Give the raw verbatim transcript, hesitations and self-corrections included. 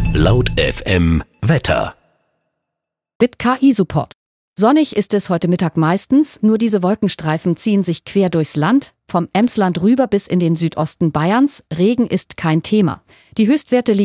Laut F M Wetter. Mit K I-Support. Sonnig ist es heute Mittag meistens, nur diese Wolkenstreifen ziehen sich quer durchs Land, vom Emsland rüber bis in den Südosten Bayerns. Regen ist kein Thema. Die Höchstwerte liegen